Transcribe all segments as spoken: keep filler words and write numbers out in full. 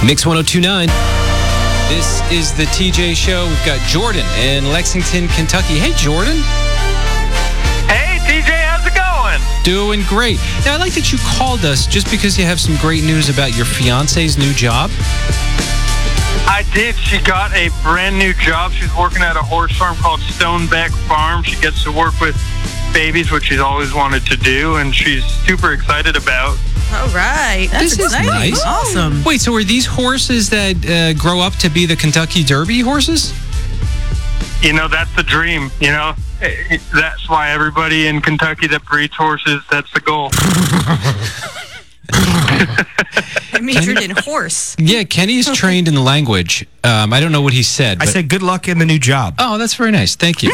Mix one oh two point nine. This is the T J Show. We've got Jordan in Lexington, Kentucky. Hey, Jordan. Hey, T J, how's it going? Doing great. Now, I like that you called us just because you have some great news about your fiance's new job. I did. She got a brand new job. She's working at a horse farm called Stonebeck Farm. She gets to work with babies, which she's always wanted to do, and she's super excited about. All right. That's This is exciting. nice. Awesome. Wait, so are these horses that uh, grow up to be the Kentucky Derby horses? You know, that's the dream, you know? That's why everybody in Kentucky that breeds horses, that's the goal. I majored in horse. Yeah, Kenny is trained in the language. Um, I don't know what he said. I but- said good luck in the new job. Oh, that's very nice. Thank you.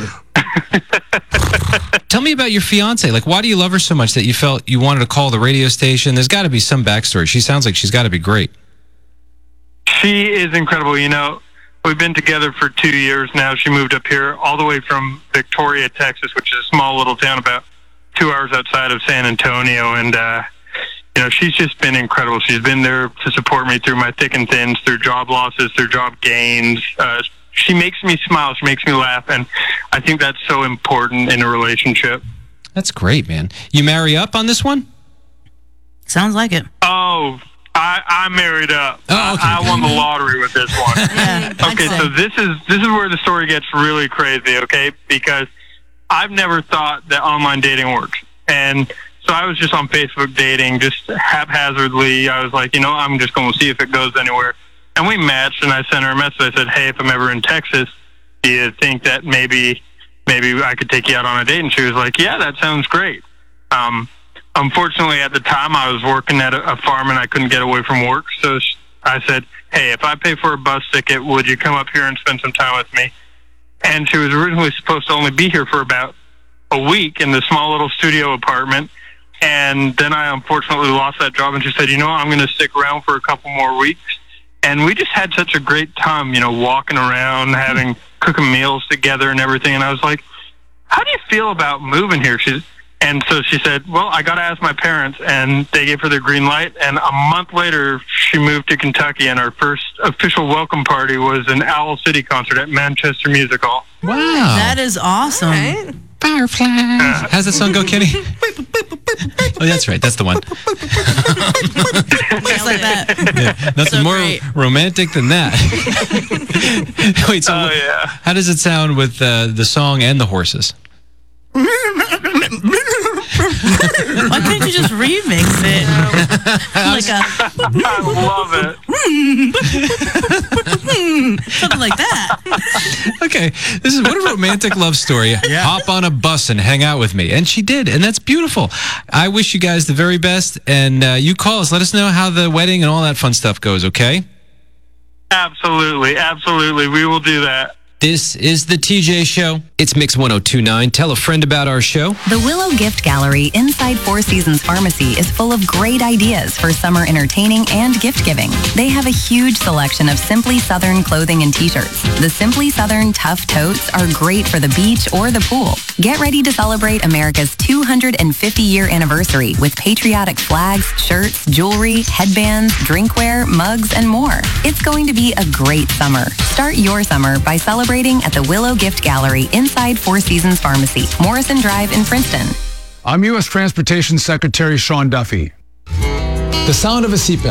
Tell me about your fiance. Like, why do you love her so much that you felt you wanted to call the radio station? There's got to be some backstory. She sounds like she's got to be great. She is incredible. You know, we've been together for two years now. She moved up here all the way from Victoria, Texas, which is a small little town about two hours outside of San Antonio. And, uh, you know, she's just been incredible. She's been there to support me through my thick and thins, through job losses, through job gains. Uh, she makes me smile. She makes me laugh. And I think that's so important in a relationship. That's great, man. You marry up on this one? Sounds like it. Oh, I, I married up. Oh, okay. I, I won the lottery with this one. Yeah. Okay, so this is this is where the story gets really crazy, okay? Because I've never thought that online dating works. And so I was just on Facebook dating, just haphazardly. I was like, you know, I'm just going to see if it goes anywhere. And we matched, and I sent her a message. I said, hey, if I'm ever in Texas, do you think that maybe maybe I could take you out on a date? And she was like, yeah, that sounds great. Um, unfortunately, at the time, I was working at a, a farm, and I couldn't get away from work. So she, I said, hey, if I pay for a bus ticket, would you come up here and spend some time with me? And she was originally supposed to only be here for about a week in the small little studio apartment. And then I unfortunately lost that job, and she said, you know, I'm going to stick around for a couple more weeks. And we just had such a great time, you know, walking around, having, cooking meals together and everything. And I was like, how do you feel about moving here? She's, and so she said, well, I got to ask my parents, and they gave her the green light. And a month later, she moved to Kentucky, and our first official welcome party was an Owl City concert at Manchester Music Hall. Wow. That is awesome. Right. Fireflies. How's that song go, Kenny? Oh, that's right. That's the one. Just like that. Yeah, nothing So more great. romantic than that. Wait, so Oh, yeah. how does it sound with uh, the song and the horses? Why can't you just remix it? Like a I love it. something like that. Okay, this is what a romantic love story. Yeah. Hop on a bus and hang out with me. And she did, and that's beautiful. I wish you guys the very best, and uh, you call us. Let us know how the wedding and all that fun stuff goes, okay? Absolutely, absolutely. We will do that. This is the T J Show. It's Mix one oh two point nine. Tell a friend about our show. The Willow Gift Gallery inside Four Seasons Pharmacy is full of great ideas for summer entertaining and gift giving. They have a huge selection of Simply Southern clothing and t-shirts. The Simply Southern Tough Totes are great for the beach or the pool. Get ready to celebrate America's two hundred fifty year anniversary with patriotic flags, shirts, jewelry, headbands, drinkware, mugs, and more. It's going to be a great summer. Start your summer by celebrating at the Willow Gift Gallery inside Four Seasons Pharmacy, Morrison Drive in Princeton. I'm U S Transportation Secretary Sean Duffy. The sound of a seatbelt